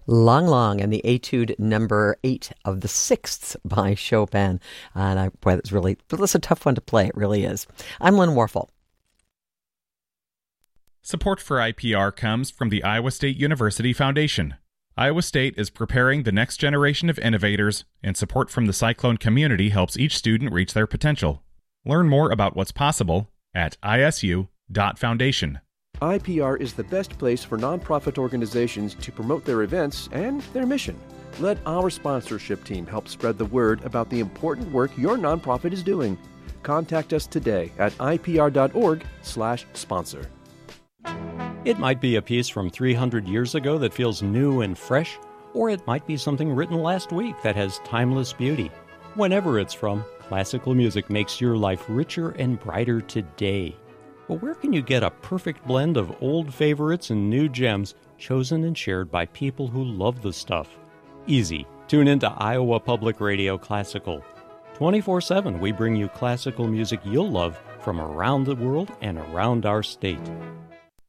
Lang Lang and the Etude number 8 of the 6th by Chopin. And boy, that's a tough one to play. It really is. I'm Lynn Warfel. Support for IPR comes from the Iowa State University Foundation. Iowa State is preparing the next generation of innovators, and support from the Cyclone community helps each student reach their potential. Learn more about what's possible at isu.foundation. IPR is the best place for nonprofit organizations to promote their events and their mission. Let our sponsorship team help spread the word about the important work your nonprofit is doing. Contact us today at ipr.org/sponsor. It might be a piece from 300 years ago that feels new and fresh, or it might be something written last week that has timeless beauty. Whenever it's from, classical music makes your life richer and brighter today. But where can you get a perfect blend of old favorites and new gems chosen and shared by people who love the stuff? Easy. Tune into Iowa Public Radio Classical. 24/7 we bring you classical music you'll love from around the world and around our state.